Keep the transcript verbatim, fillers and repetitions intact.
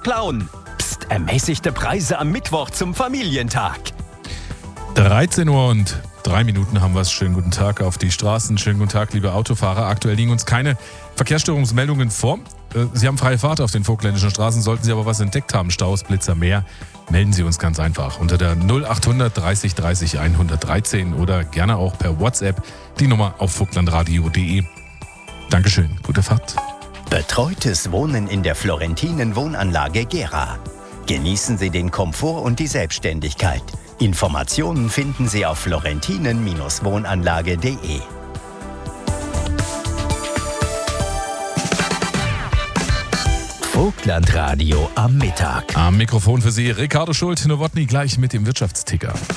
Plauen. Psst, ermäßigte Preise am Mittwoch zum Familientag. dreizehn Uhr und drei Minuten haben wir es. Schönen guten Tag auf die Straßen. Schönen guten Tag, liebe Autofahrer. Aktuell liegen uns keine Verkehrsstörungsmeldungen vor. Sie haben freie Fahrt auf den vogtländischen Straßen. Sollten Sie aber was entdeckt haben, Staus, Blitzer, mehr, melden Sie uns ganz einfach unter der null achthundert dreißig dreißig hundertdreizehn oder gerne auch per WhatsApp die Nummer auf vogtlandradio punkt de. Dankeschön, gute Fahrt. Betreutes Wohnen in der Florentinen Wohnanlage Gera. Genießen Sie den Komfort und die Selbstständigkeit. Informationen finden Sie auf florentinen Wohnanlage punkt de. Vogtlandradio am Mittag. Am Mikrofon für Sie Ricardo Schult, Nowotny gleich mit dem Wirtschaftsticker.